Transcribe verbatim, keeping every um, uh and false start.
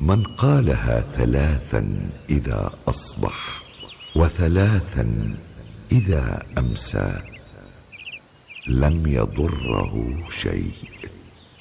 من قالها ثلاثا إذا أصبح وثلاثا إذا أمسى لم يضره شيء.